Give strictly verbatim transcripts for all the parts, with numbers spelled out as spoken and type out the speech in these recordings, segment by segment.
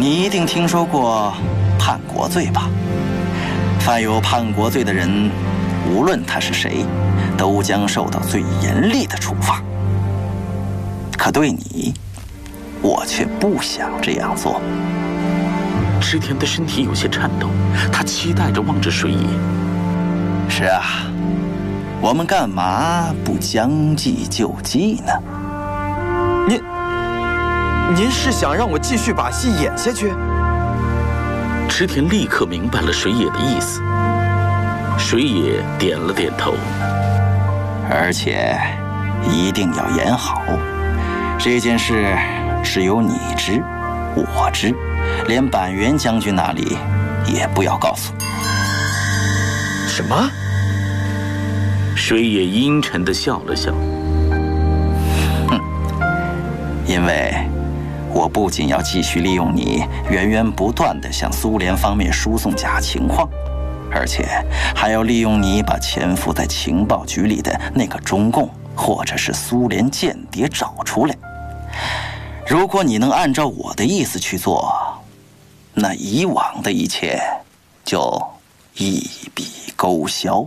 你一定听说过叛国罪吧？犯有叛国罪的人，无论他是谁，都将受到最严厉的处罚。可对你，我却不想这样做。 池田的身体有些颤抖，他期待着望着水野。 是啊，我们干嘛不将计就计呢？ 您，您是想让我继续把戏演下去？ 池田立刻明白了水野的意思。水野点了点头。 而且一定要演好。这件事只有你知，我知，连板垣将军那里也不要告诉。 什么？ 水野阴沉地笑了笑。 哼，因为我不仅要继续利用你源源不断地向苏联方面输送假情况，而且还要利用你把潜伏在情报局里的那个中共或者是苏联间谍找出来。如果你能按照我的意思去做，那以往的一切就一笔勾销。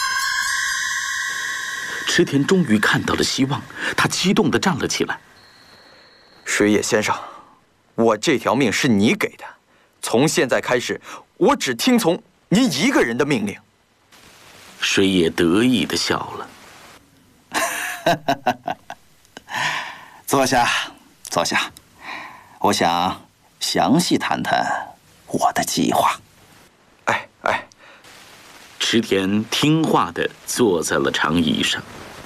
池田终于看到了希望，他激动地站了起来。 水野先生，我这条命是你给的，从现在开始，我只听从您一个人的命令。 水野得意地笑了。 坐下，坐下，我想详细谈谈我的计划。 哎哎， 池田听话地坐在了长椅上。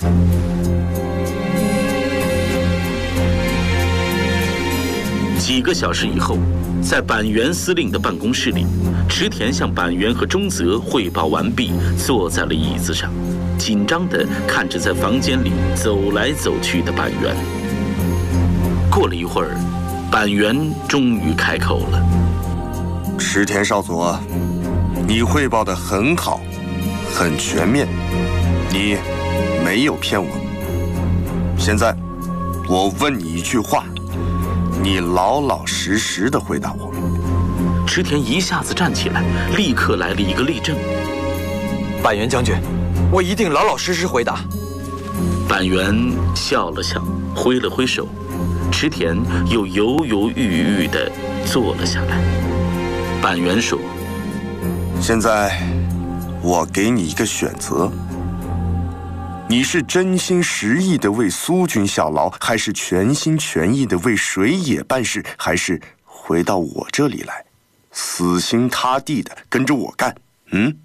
几个小时以后，在板垣司令的办公室里，池田向板垣和中泽汇报完毕，坐在了椅子上，紧张地看着在房间里走来走去的板垣。过了一会儿，板垣终于开口了：“ 池田少佐，你汇报得很好，很全面，你没有骗我。现在，我问你一句话。”你老老实实的回答我。 池田一下子站起来，立刻来了一个立正。 板垣将军，我一定老老实实回答。 板垣笑了笑，挥了挥手，池田又犹犹豫豫地坐了下来。板垣说：“ 现在，我给你一个选择。你是真心实意的为苏军效劳，还是全心全意的为水野办事，还是回到我这里来，死心塌地的跟着我干？嗯？”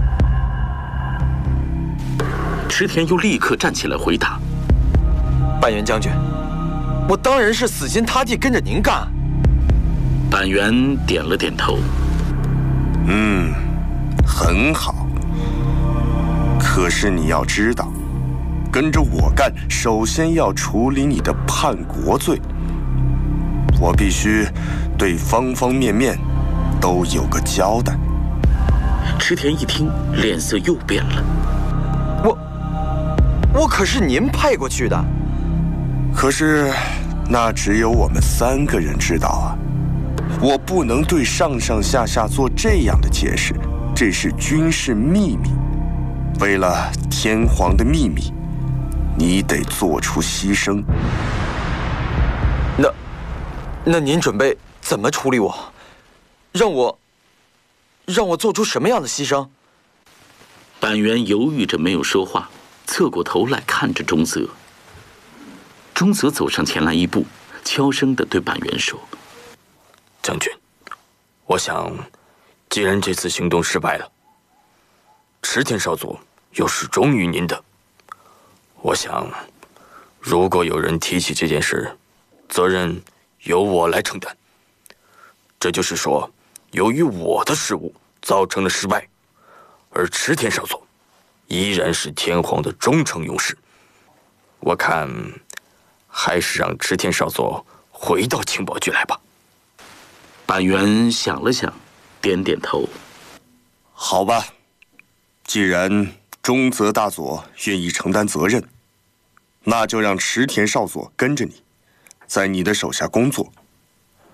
池田又立刻站起来回答：“ 板垣将军，我当然是死心塌地跟着您干。” 板垣点了点头。 嗯，很好。可是你要知道，跟着我干，首先要处理你的叛国罪。我必须对方方面面都有个交代。 池田一听，脸色又变了。 我，我可是您派过去的。 可是，那只有我们三个人知道啊。我不能对上上下下做这样的解释，这是军事秘密。为了天皇的秘密，你得做出牺牲。 那，那您准备怎么处理我？让我，让我做出什么样的牺牲？ 板垣犹豫着没有说话，侧过头来看着中泽。中泽走上前来一步，悄声地对板垣说：“ 将军，我想，既然这次行动失败了，池田少佐又是忠于您的。我想，如果有人提起这件事，责任由我来承担。这就是说，由于我的失误造成了失败，而池田少佐依然是天皇的忠诚勇士。我看，还是让池田少佐回到情报局来吧。” 板垣想了想，点点头。 好吧，既然中泽大佐愿意承担责任，那就让池田少佐跟着你，在你的手下工作，